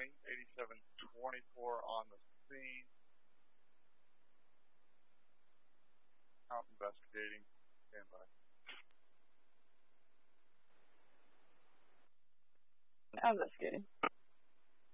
County, 8724 on the scene. Out investigating. Stand by. Investigating.